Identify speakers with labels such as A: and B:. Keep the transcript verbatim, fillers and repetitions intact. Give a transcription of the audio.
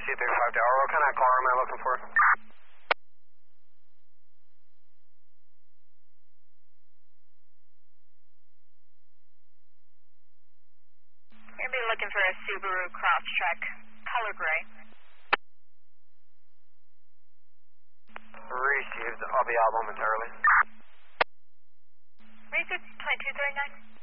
A: C thirty-five Tower. What kind of car am I looking for?
B: You're going to be looking for a Subaru Crosstrek, color gray.
A: Received. I'll be out momentarily.
B: Received, twenty-two thirty-nine.